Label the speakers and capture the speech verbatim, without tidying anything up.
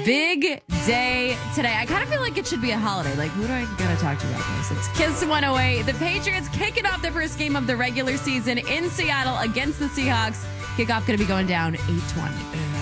Speaker 1: Big day today. I kind of feel like it should be a holiday. Like, who do I gotta talk to about this? It's Kiss one oh eight. The Patriots kicking off their first game of the regular season in Seattle against the Seahawks. Kickoff going to be going down eight twenty.